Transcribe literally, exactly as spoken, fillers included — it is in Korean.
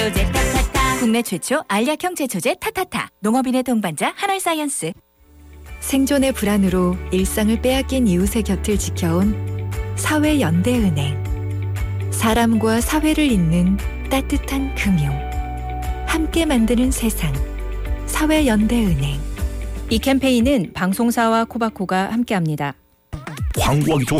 제초제 타타타. 국내 최초 알약형 제초제 타타타. 농업인의 동반자 한올사이언스. 생존의 불안으로 일상을 빼앗긴 이웃의 곁을 지켜온 사회연대은행. 사람과 사회를 잇는 따뜻한 금융. 함께 만드는 세상. 사회연대은행. 이 캠페인은 방송사와 코바코가 함께합니다. 광고하기 좋은